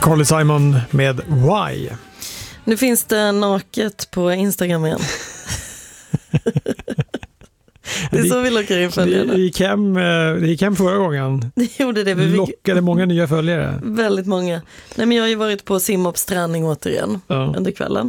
Carly Simon med Why. Nu finns det naket på Instagram igen. Det är så vi lockar in följare. Det gick hem förra gången. Det gjorde det. Vi lockade många nya följare. Väldigt många. Nej, men jag har ju varit på simhoppsträning återigen under kvällen.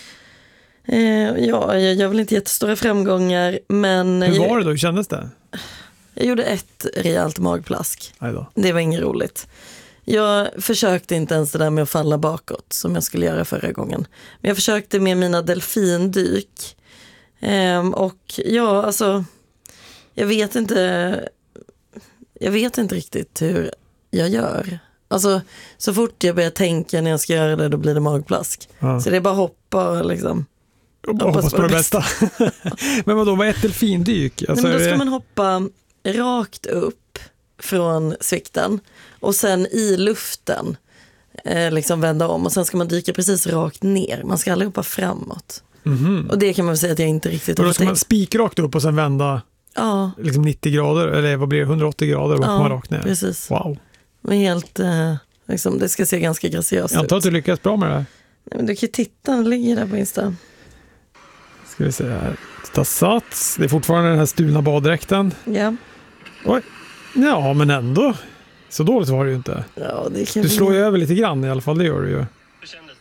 Jag gör väl inte jättestora framgångar, men... Hur var det då? Hur kändes det? Jag gjorde ett rejält magplask. Aj då. Det var inget roligt. Jag försökte inte ens det där med att falla bakåt som jag skulle göra förra gången. Men jag försökte med mina delfindyk. Och ja, alltså... Jag vet inte riktigt hur jag gör. Alltså, så fort jag börjar tänka när jag ska göra det, då blir det magplask. Ja. Så det är bara hoppa liksom. Hoppas på det bästa. Men vad är ett delfindyk? Alltså, men då ska man hoppa rakt upp från svikten och sen i luften liksom vända om och sen ska man dyka precis rakt ner. Man ska aldrig hoppa framåt. Mm-hmm. Och det kan man väl säga att jag inte riktigt har. Och då ska man spikrakt upp och sen vända liksom 90 grader eller vad blir det, 180 grader och komma rakt ner. Precis. Wow. Men helt liksom, det ska se ganska graciöst ut. Jag antar att du lyckas bra med det här. Nej, men du kan ju titta, den ligger där på Insta. Ska vi se här. Ta sats. Det är fortfarande den här stulna baddräkten. Ja. Oj. Ja, men ändå. Så dåligt var det ju inte. Ja, det kan du slår ju över lite grann i alla fall, det gör du ju. Hur kändes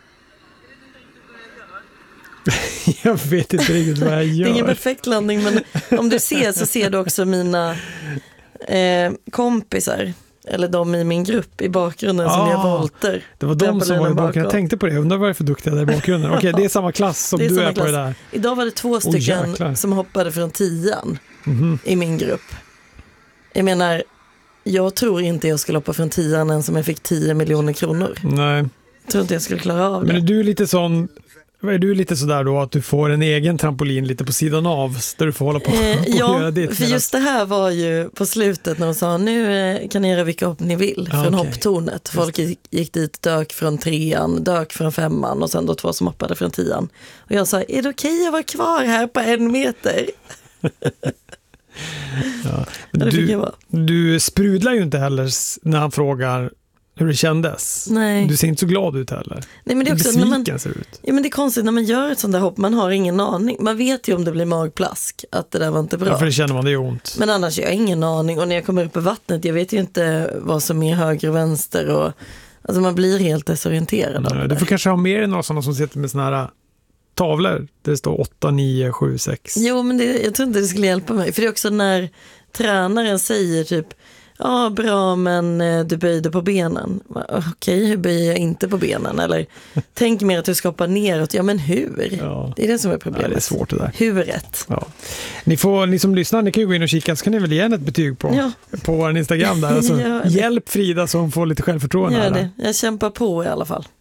det? Jag vet inte riktigt vad jag gör. Det är ingen perfekt landning, men om du ser så ser du också mina kompisar. Eller de i min grupp i bakgrunden som jag volter. Det var de som var i bakgrunden. Jag tänkte på det. Jag undrar vad det är för duktiga där i bakgrunden. Okej, det är samma klass som du är på det där. Idag var det 2 stycken som hoppade från 10:an i min grupp. Jag menar, jag tror inte jag skulle hoppa från 10:an än som jag fick 10 miljoner kronor. Nej. Jag tror inte jag skulle klara av det. Men är du lite sådär då att du får en egen trampolin lite på sidan av där du får hålla på och göra det? För just det här var ju på slutet när de sa nu kan ni göra vilka hopp ni vill från hopptornet. Folk gick dit, dök från 3:an, dök från 5:an och sen då 2 som hoppade från 10:an. Och jag sa, är det okej att vara kvar här på 1 meter? Du sprudlar ju inte heller när han frågar hur det kändes. Nej. Du ser inte så glad ut heller. Nej, men det är också besviken ser ut. Ja, men det är konstigt när man gör ett sånt där hopp. Man har ingen aning. Man vet ju om det blir magplask att det där var inte bra. Ja, för det känner man, det är ont. Men annars jag har ingen aning. Och när jag kommer upp i vattnet, jag vet ju inte vad som är höger och vänster. Och, alltså man blir helt desorienterad. Nej, du får kanske ha med dig några sådana som sitter med såna här tavlor. Där det står 8, 9, 7, 6. Jo, men jag tror inte det skulle hjälpa mig. För det är också när tränaren säger typ ja, bra, men du böjde på benen. Okej, hur böjer jag inte på benen? Eller tänk mer att du ska hoppa neråt. Ja, men hur? Ja. Det är det som är problemet. Ja, det är svårt det där. Huret. Ja. Ni som lyssnar, ni kan ju gå in och kika så kan ni väl ge ett betyg på vår Instagram där. Alltså, hjälp Frida så hon får lite självförtroende. Gör det. Jag kämpar på i alla fall.